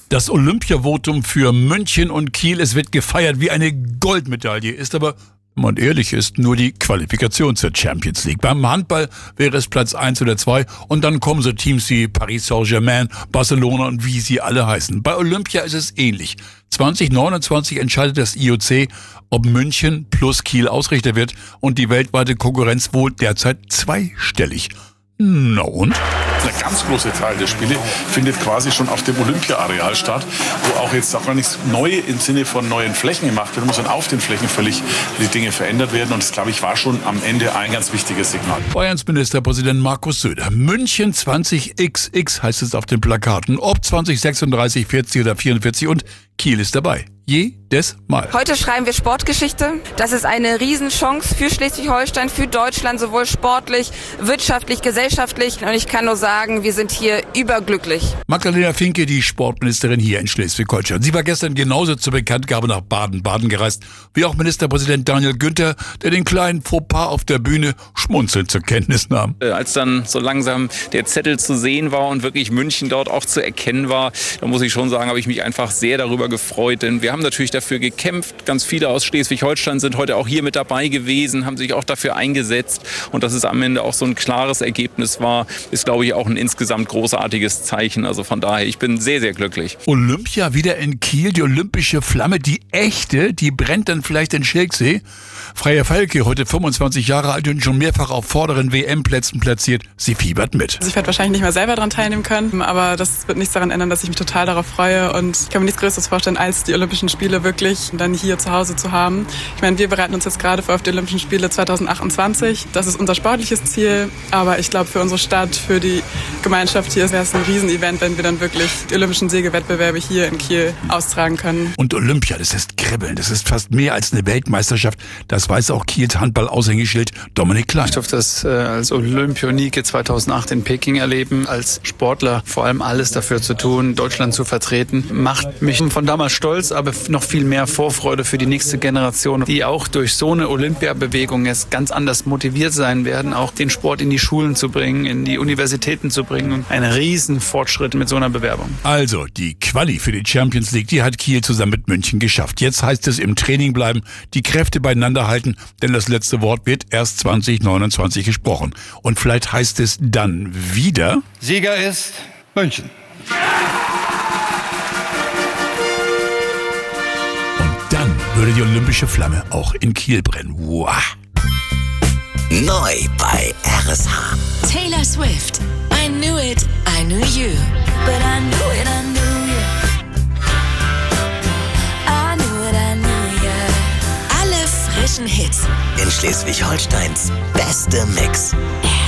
Das Olympiavotum für München und Kiel, es wird gefeiert wie eine Goldmedaille, ist aber, wenn man ehrlich ist, nur die Qualifikation zur Champions League. Beim Handball wäre es Platz 1 oder 2 und dann kommen so Teams wie Paris Saint-Germain, Barcelona und wie sie alle heißen. Bei Olympia ist es ähnlich. 2029 entscheidet das IOC, ob München plus Kiel Ausrichter wird und die weltweite Konkurrenz wohl derzeit zweistellig. Na und? Der ganz große Teil der Spiele findet quasi schon auf dem Olympia-Areal statt, wo auch jetzt auch gar nichts neu im Sinne von neuen Flächen gemacht wird, sondern auf den Flächen völlig die Dinge verändert werden. Und das, glaube ich, war schon am Ende ein ganz wichtiges Signal. Bayerns Ministerpräsident Markus Söder. München 20XX heißt es auf den Plakaten. Ob 2036, 40 oder 44 und Kiel ist dabei. Jedes Mal. Heute schreiben wir Sportgeschichte. Das ist eine Riesenchance für Schleswig-Holstein, für Deutschland, sowohl sportlich, wirtschaftlich, gesellschaftlich. Und ich kann nur sagen, wir sind hier überglücklich. Magdalena Finke, die Sportministerin hier in Schleswig-Holstein. Sie war gestern genauso zur Bekanntgabe nach Baden-Baden gereist, wie auch Ministerpräsident Daniel Günther, der den kleinen Fauxpas auf der Bühne schmunzelnd zur Kenntnis nahm. Als dann so langsam der Zettel zu sehen war und wirklich München dort auch zu erkennen war, da muss ich schon sagen, habe ich mich einfach sehr darüber gefreut, denn wir haben natürlich dafür gekämpft. Ganz viele aus Schleswig-Holstein sind heute auch hier mit dabei gewesen, haben sich auch dafür eingesetzt. Und dass es am Ende auch so ein klares Ergebnis war, ist, glaube ich, auch ein insgesamt großartiges Zeichen. Also von daher, ich bin sehr, sehr glücklich. Olympia wieder in Kiel, die olympische Flamme, die echte, die brennt dann vielleicht in Schilksee. Freya Falke, heute 25 Jahre alt und schon mehrfach auf vorderen WM-Plätzen platziert, sie fiebert mit. Also ich werde wahrscheinlich nicht mehr selber daran teilnehmen können, aber das wird nichts daran ändern, dass ich mich total darauf freue. Und ich kann mir nichts Größeres vorstellen, als die Olympischen Spiele wirklich dann hier zu Hause zu haben. Ich meine, wir bereiten uns jetzt gerade auf die Olympischen Spiele 2028. Das ist unser sportliches Ziel, aber ich glaube, für unsere Stadt, für die Gemeinschaft hier wäre es ein Riesenevent, wenn wir dann wirklich die Olympischen Sägewettbewerbe hier in Kiel austragen können. Und Olympia, das ist Kribbeln, das ist fast mehr als eine Weltmeisterschaft. Das weiß auch Kiels Handball-Aushängeschild Dominik Klein. Ich durfte das als Olympionike 2008 in Peking erleben, als Sportler vor allem alles dafür zu tun, Deutschland zu vertreten. Macht mich von damals stolz, aber noch viel mehr Vorfreude für die nächste Generation, die auch durch so eine Olympiabewegung jetzt ganz anders motiviert sein werden, auch den Sport in die Schulen zu bringen, in die Universitäten zu bringen. Und ein Riesenfortschritt mit so einer Bewerbung. Also, die Quali für die Champions League, die hat Kiel zusammen mit München geschafft. Jetzt heißt es im Training bleiben, die Kräfte beieinander halten, denn das letzte Wort wird erst 2029 gesprochen. Und vielleicht heißt es dann wieder: Sieger ist München. Und dann würde die olympische Flamme auch in Kiel brennen. Wow. Neu bei RSH. Taylor Swift. I knew it, I knew you. But I knew it, I knew you. I knew it, I knew you. Alle frischen Hits. In Schleswig-Holsteins beste Mix.